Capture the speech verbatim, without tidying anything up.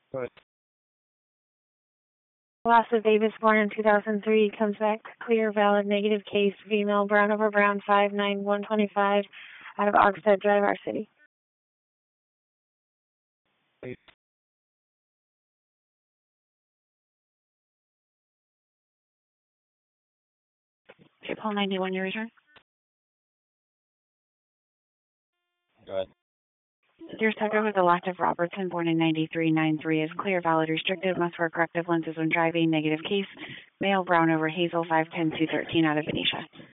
Go ahead. Loss of Davis, born in two thousand three, comes back clear, valid, negative case, female, brown over brown, five nine one two five, out of Ogstead Drive, our city. April ninety-one, your return. Go ahead. Dear subject with elective Robertson, born in ninety-three, nine three, is clear, valid, restricted, must wear corrective lenses when driving, negative case, male, brown over hazel, five ten two thirteen, out of Benicia.